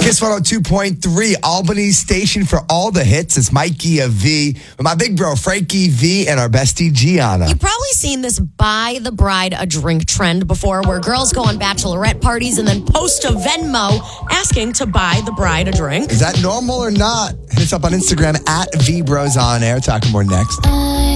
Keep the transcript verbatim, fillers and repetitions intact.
Kiss one oh two point three, Albany's station for all the hits. It's Mikey of V with my big bro, Frankie V, and our bestie, Gianna. You've probably seen this buy the bride a drink trend before where girls go on bachelorette parties and then post a Venmo asking to buy the bride a drink. Is that normal or not? Hit us up on Instagram at V Bros On Air. Talking more next.